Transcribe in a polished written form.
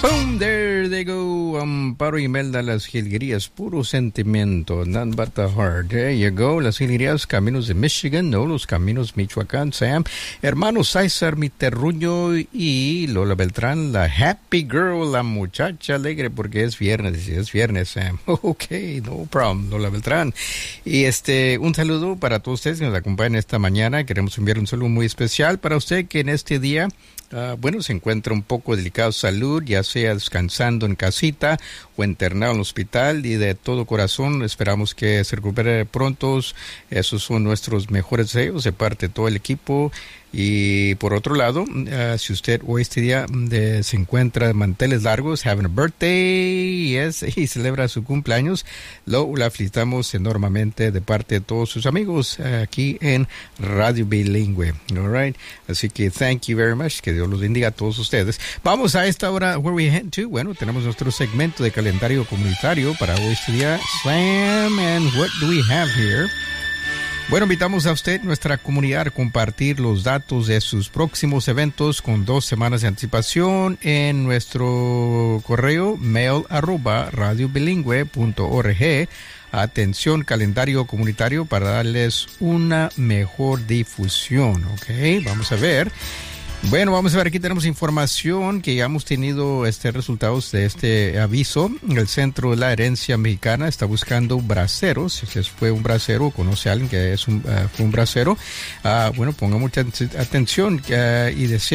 Boom, there they go. Amparo Imelda, Las Jilguerías, puro sentimiento, none but the heart. There you go, Las Jilguerías, Caminos de Michigan, no, Los Caminos Michoacán, Sam. Hermano César, mi terruño, y Lola Beltrán, la happy girl, la muchacha alegre, porque es viernes, Sam. Ok, no problem, Lola Beltrán. Y un saludo para todos ustedes que nos acompañan esta mañana. Queremos enviar un saludo muy especial para usted que en este día se encuentra un poco delicado de salud, ya sea descansando en casita o internado en el hospital, y de todo corazón esperamos que se recupere pronto. Esos son nuestros mejores deseos de parte de todo el equipo. Y por otro lado, si usted hoy este día se encuentra de manteles largos, having a birthday, yes, y celebra su cumpleaños, la felicitamos enormemente de parte de todos sus amigos aquí en Radio Bilingüe. All right. Así que thank you very much. Que Dios los bendiga a todos ustedes. Vamos a esta hora, where we head to. Bueno, tenemos nuestro segmento de calendario comunitario para hoy este día. Sam, and what do we have here? Bueno, invitamos a usted, nuestra comunidad, a compartir los datos de sus próximos eventos con 2 semanas de anticipación en nuestro correo mail@radiobilingüe.org. Atención, calendario comunitario para darles una mejor difusión, ¿ok? Vamos a ver. Bueno, vamos a ver, aquí tenemos información que ya hemos tenido resultados de este aviso. El Centro de la Herencia Mexicana está buscando braceros. Si usted fue un bracero o conoce a alguien que fue un bracero, bueno, ponga mucha atención y desea